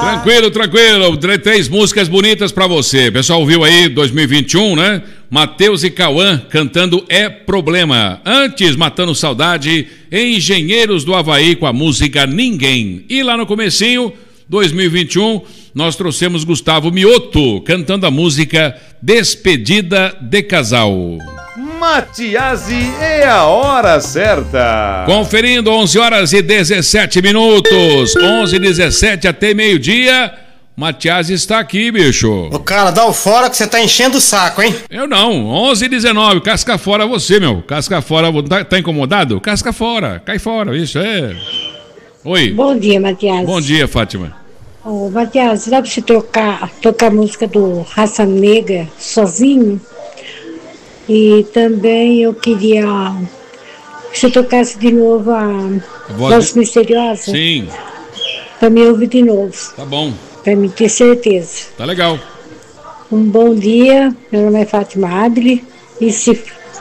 Tranquilo. 3 músicas bonitas pra você. O pessoal ouviu aí 2021, né? Matheus e Cauã cantando É Problema. Antes, Matando Saudade, Engenheiros do Havaí com a música Ninguém. E lá no comecinho, 2021, nós trouxemos Gustavo Mioto cantando a música Despedida de Casal. Matiasi é a hora certa. Conferindo 11 horas e 17 minutos. 11h17 até meio-dia. Matiasi está aqui, bicho. Ô, cara, dá o fora que você tá enchendo o saco, hein? Eu não. 11h19. Casca fora você, meu. Casca fora. Tá incomodado? Casca fora. Cai fora. Isso é. Oi. Bom dia, Matiasi. Bom dia, Fátima. Ô, Matiasi, dá pra você tocar a música do Raça Negra sozinho? E também eu queria que você tocasse de novo a Voz Misteriosa. Sim. Pra me ouvir de novo. Tá bom. Pra me ter certeza. Tá legal. Um bom dia. Meu nome é Fátima Adli. E se...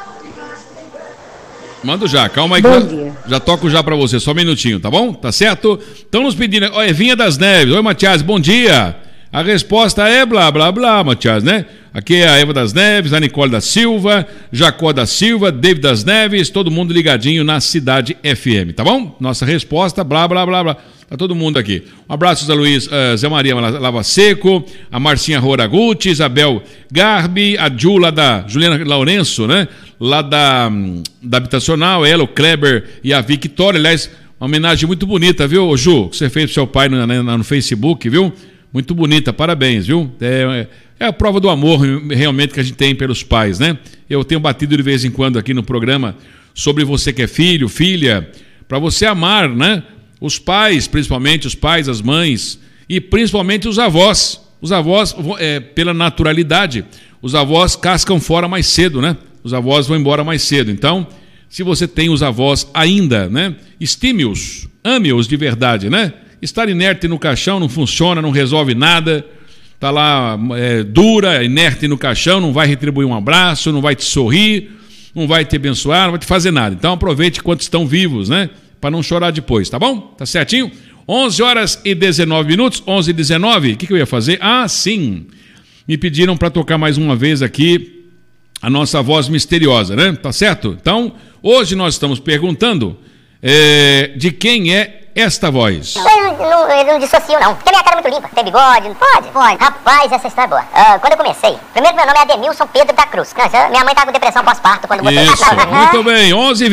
Mando já, calma aí. Bom dia. Já toco já pra você, só um minutinho, tá bom? Tá certo? Estão nos pedindo. Ó, Evinha das Neves. Oi, Matiasi, bom dia. A resposta é blá, blá, blá, Matiasi, né? Aqui é a Eva das Neves, a Nicole da Silva, Jacó da Silva, David das Neves, todo mundo ligadinho na Cidade FM, tá bom? Nossa resposta, blá, blá, blá, blá. Tá todo mundo aqui. Um abraço, Zé Maria Lava Seco, a Marcinha Roraguti, Isabel Garbi, a Juliana Lourenço, né? Lá da Habitacional, ela, o Kleber e a Victoria. Aliás, uma homenagem muito bonita, viu, Ju? Que você fez pro seu pai no Facebook, viu? Muito bonita, parabéns, viu? É a prova do amor realmente que a gente tem pelos pais, né? Eu tenho batido de vez em quando aqui no programa sobre você que é filho, filha, para você amar, né? Os pais, principalmente os pais, as mães e principalmente os avós. Os avós, pela naturalidade, os avós cascam fora mais cedo, né? Os avós vão embora mais cedo. Então, se você tem os avós ainda, né? Estime-os, ame-os de verdade, né? Estar inerte no caixão não funciona, não resolve nada. Tá lá dura, inerte no caixão, não vai retribuir um abraço, não vai te sorrir, não vai te abençoar, não vai te fazer nada. Então aproveite enquanto estão vivos, né? Para não chorar depois, tá bom? Tá certinho? 11 horas e 19 minutos, 11h19. O que eu ia fazer? Ah, sim. Me pediram para tocar mais uma vez aqui a nossa voz misteriosa, né? Tá certo? Então, hoje nós estamos perguntando de quem é esta voz. Eu não dissocio, não. Porque a minha cara é muito limpa. Tem bigode, não pode? Pode. Rapaz, essa história é boa. Quando eu comecei, primeiro meu nome é Ademilson Pedro da Cruz. Minha mãe tava com depressão pós-parto quando botou isso. Muito bem,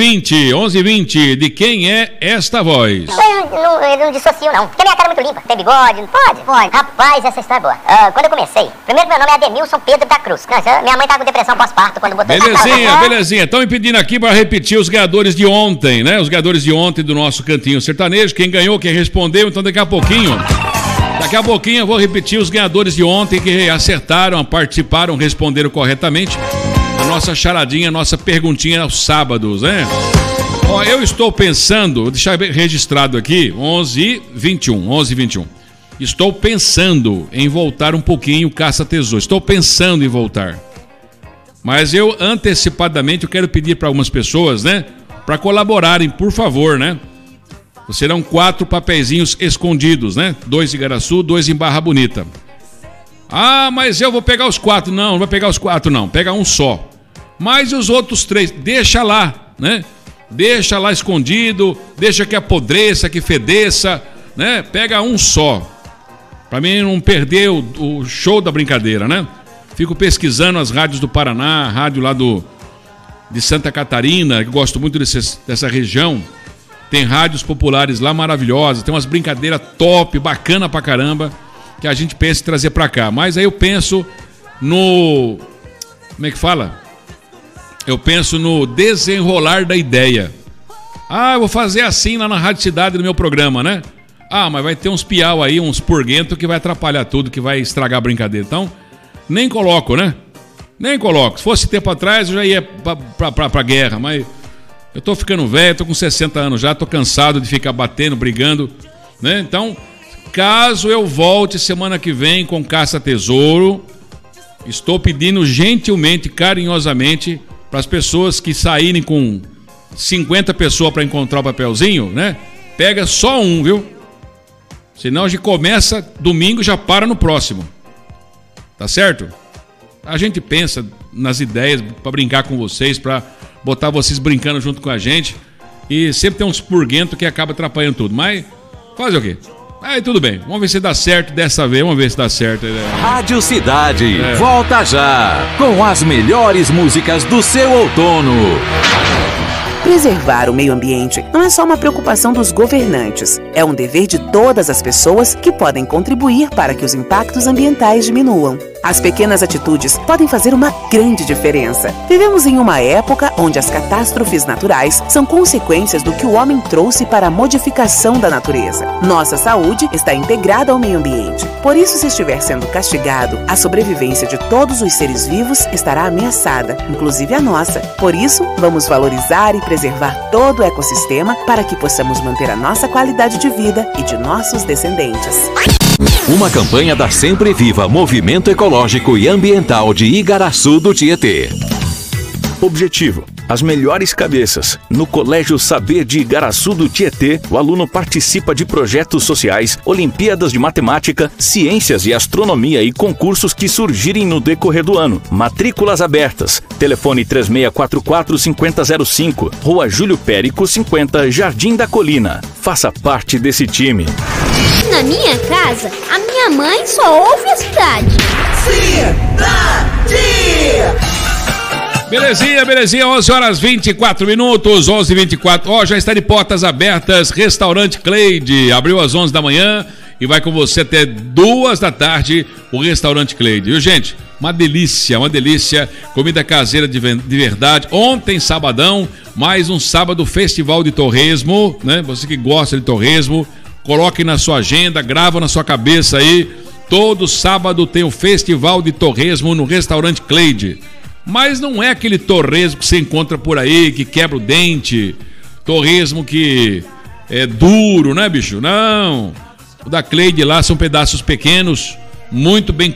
11h20. De quem é esta voz? Eu não dissocio, não. Porque a minha cara é muito limpa. Tem bigode, não pode? Pode. Rapaz, essa história é boa. Quando eu comecei, primeiro meu nome é Ademilson Pedro da Cruz. Minha mãe tava com depressão pós-parto quando botou Belezinha. Estão me pedindo aqui para repetir os ganhadores de ontem, né? Os ganhadores de ontem do nosso Cantinho Sertanejo. Quem ganhou, quem respondeu, então daqui a pouquinho eu vou repetir os ganhadores de ontem que acertaram, participaram, responderam corretamente a nossa charadinha, a nossa perguntinha aos sábados, né? Ó, eu estou pensando, vou deixar registrado aqui, 11h21. Estou pensando em voltar um pouquinho Caça-Tesouro, estou pensando em voltar. Mas eu antecipadamente eu quero pedir para algumas pessoas, né, para colaborarem, por favor, né? Serão 4 papeizinhos escondidos, né? 2 em Igaraçu, 2 em Barra Bonita. Ah, mas eu vou pegar os 4. Não vai pegar os 4 não, pega um só. Mas os outros 3, deixa lá, né? Deixa lá escondido, deixa que apodreça, que fedeça, né? Pega um só. Pra mim não perder o show da brincadeira, né? Fico pesquisando as rádios do Paraná, rádio lá de Santa Catarina, que gosto muito dessa região. Tem rádios populares lá maravilhosas, tem umas brincadeiras top, bacana pra caramba, que a gente pensa em trazer pra cá. Mas aí eu penso no... Como é que fala? Eu penso no desenrolar da ideia. Ah, eu vou fazer assim lá na Rádio Cidade no meu programa, né? Ah, mas vai ter uns piau aí, uns purguentos que vai atrapalhar tudo, que vai estragar a brincadeira. Então, nem coloco, né? Nem coloco. Se fosse tempo atrás, eu já ia pra guerra, mas... Eu tô ficando velho, tô com 60 anos já, tô cansado de ficar batendo, brigando, né? Então, caso eu volte semana que vem com Caça-Tesouro, estou pedindo gentilmente, carinhosamente, para as pessoas que saírem com 50 pessoas para encontrar o papelzinho, né? Pega só um, viu? Senão a gente começa domingo e já para no próximo. Tá certo? A gente pensa nas ideias para brincar com vocês, para botar vocês brincando junto com a gente. E sempre tem uns purguentos que acaba atrapalhando tudo. Mas fazer o quê? Aí tudo bem. Vamos ver se dá certo dessa vez. Vamos ver se dá certo. Rádio Cidade. Volta já com as melhores músicas do seu outono. Preservar o meio ambiente não é só uma preocupação dos governantes, é um dever de todas as pessoas que podem contribuir para que os impactos ambientais diminuam. As pequenas atitudes podem fazer uma grande diferença. Vivemos em uma época onde as catástrofes naturais são consequências do que o homem trouxe para a modificação da natureza. Nossa saúde está integrada ao meio ambiente. Por isso, se estiver sendo castigado, a sobrevivência de todos os seres vivos estará ameaçada, inclusive a nossa. Por isso, vamos valorizar e preservar todo o ecossistema para que possamos manter a nossa qualidade de vida e de nossos descendentes. Uma campanha da Sempre Viva Movimento Ecológico e Ambiental de Igaraçu do Tietê. Objetivo: as melhores cabeças. No Colégio Saber de Igaraçu do Tietê, o aluno participa de projetos sociais, Olimpíadas de Matemática, Ciências e Astronomia e concursos que surgirem no decorrer do ano. Matrículas abertas. Telefone 3644-5005, Rua Júlio Périco 50, Jardim da Colina. Faça parte desse time. Na minha casa, a minha mãe só ouve a cidade. Belezinha, 11 horas 24 minutos, 11h24. Ó, já está de portas abertas, Restaurante Cleide. Abriu às 11 da manhã e vai com você até 2 da tarde, o Restaurante Cleide. Viu, gente? Uma delícia, comida caseira de verdade. Ontem, sabadão, mais um sábado, Festival de Torresmo, né? Você que gosta de torresmo, coloque na sua agenda, grava na sua cabeça aí. Todo sábado tem o Festival de Torresmo no Restaurante Cleide. Mas não é aquele torresmo que você encontra por aí, que quebra o dente, torresmo que é duro, né, bicho? Não. O da Cleide lá são pedaços pequenos, muito bem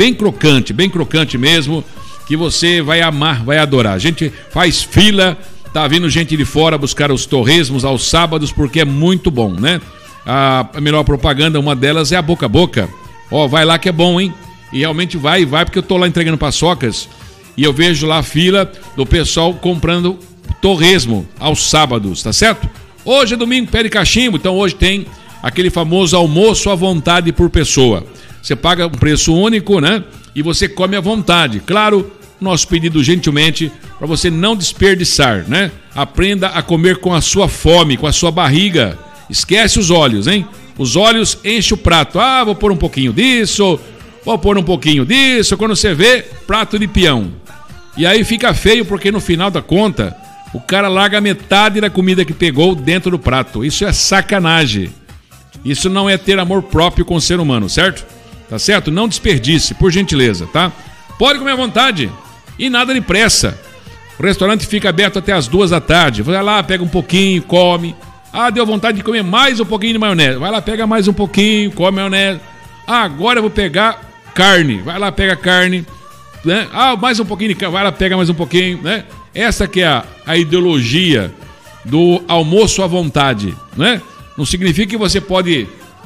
crocante mesmo, que você vai amar, vai adorar. A gente faz fila, tá vindo gente de fora buscar os torresmos aos sábados, porque é muito bom, né? A melhor propaganda, uma delas é a boca a boca. Ó, vai lá que é bom, hein? E realmente vai, porque eu tô lá entregando paçocas e eu vejo lá a fila do pessoal comprando torresmo aos sábados, tá certo? Hoje é domingo, pé de cachimbo, então hoje tem aquele famoso almoço à vontade por pessoa. Você paga um preço único, né? E você come à vontade. Claro, nosso pedido gentilmente para você não desperdiçar, né? Aprenda a comer com a sua fome, com a sua barriga. Esquece os olhos, hein? Os olhos enchem o prato. Ah, vou pôr um pouquinho disso, vou pôr um pouquinho disso. Quando você vê, prato de peão. E aí fica feio porque no final da conta, o cara larga metade da comida que pegou dentro do prato. Isso é sacanagem. Isso não é ter amor próprio com o ser humano, certo? Tá certo? Não desperdice, por gentileza, tá? Pode comer à vontade e nada de pressa. O restaurante fica aberto até as 2 da tarde. Vai lá, pega um pouquinho, come. Ah, deu vontade de comer mais um pouquinho de maionese. Vai lá, pega mais um pouquinho, come maionese. Ah, agora eu vou pegar carne. Vai lá, pega carne. Né? Ah, mais um pouquinho de carne. Vai lá, pega mais um pouquinho, né? Essa que é a ideologia do almoço à vontade, né? Não significa que você pode...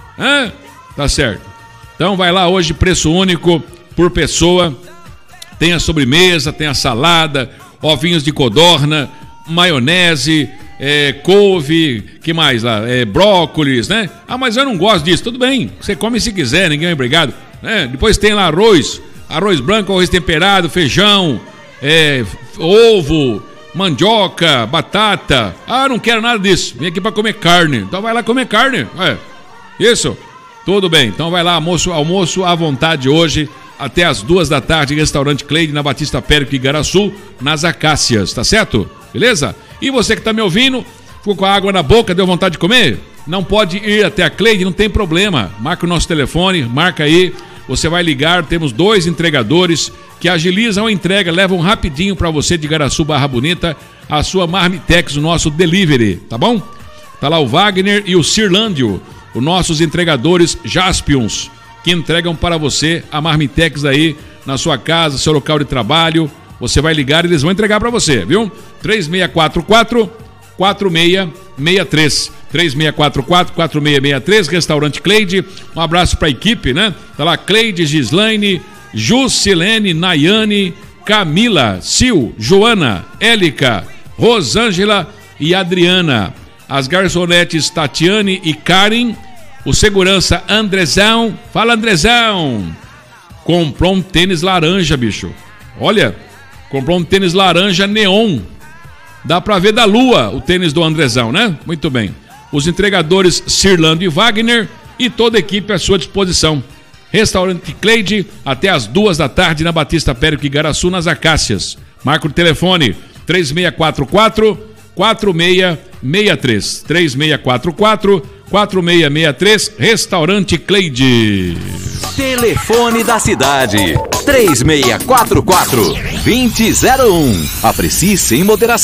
Tá certo. Então vai lá hoje, preço único por pessoa. Tem a sobremesa, tem a salada, ovinhos de codorna, maionese, couve, que mais lá? Brócolis, né? Ah, mas eu não gosto disso. Tudo bem, você come se quiser, ninguém é obrigado, né? Depois tem lá arroz branco, arroz temperado, feijão, ovo, mandioca, batata. Ah, não quero nada disso, vim aqui para comer carne. Então vai lá comer carne. Isso, tudo bem. Então vai lá, almoço à vontade hoje, até as 2 da tarde, Restaurante Cleide, na Batista Périco, Igaraçu, nas Acácias, tá certo? Beleza? E você que tá me ouvindo, ficou com a água na boca, deu vontade de comer? Não pode ir até a Cleide, não tem problema. Marca o nosso telefone, marca aí. Você vai ligar, temos 2 entregadores que agilizam a entrega, levam rapidinho para você de Igaraçu, Barra Bonita, a sua Marmitex, o nosso delivery, tá bom? Tá lá o Wagner e o Cirlândio, os nossos entregadores Jaspions, que entregam para você a Marmitex aí na sua casa, seu local de trabalho. Você vai ligar e eles vão entregar para você, viu? 3663. 3644-4663, Restaurante Cleide. Um abraço para a equipe, né? Tá lá Cleide, Gislaine, Jusilene, Nayane, Camila, Sil, Joana, Élica, Rosângela e Adriana. As garçonetes Tatiane e Karen. O segurança Andrezão. Fala, Andrezão. Comprou um tênis laranja, bicho. Olha, comprou um tênis laranja neon. Dá pra ver da lua o tênis do Andrezão, né? Muito bem. Os entregadores Cirlando e Wagner e toda a equipe à sua disposição. Restaurante Cleide, até às 2 da tarde na Batista Périco Igaraçu, nas Acácias. Marca o telefone 3644-4663. 3644-4663, Restaurante Cleide. Telefone da cidade, 3644-2001. Aprecie sem moderação.